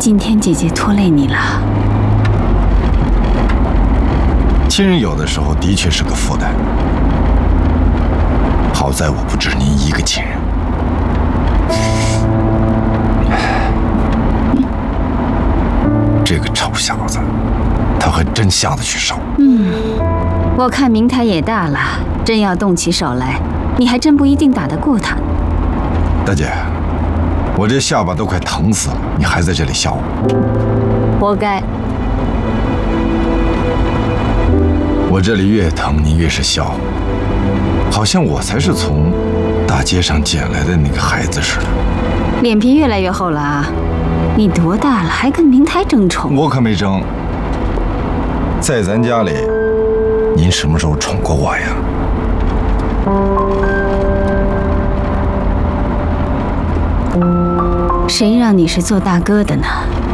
今天姐姐拖累你了。 亲人有的时候的确是个负担，好在我不止您一个亲人。这个臭小子，他还真下得去手。 我看明台也大了，真要动起手来，你还真不一定打得过他。 大姐，我这下巴都快疼死了，你还在这里笑我？ 活该。 我这里越疼，你越是笑，好像我才是从大街上捡来的那个孩子似的。 脸皮越来越厚了啊！你多大了，还跟明台争宠？ 我可没争。在咱家里，您什么时候宠过我呀？ 谁让你是做大哥的呢？